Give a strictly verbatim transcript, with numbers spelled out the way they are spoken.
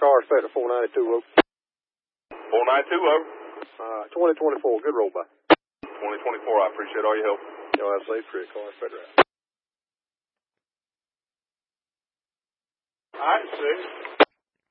car set at four ninety-two, over. four ninety-two, over. Uh, twenty twenty-four, good roll by. twenty twenty-four, I appreciate all your help. Y'all have a safe trip, car set right. All right, six.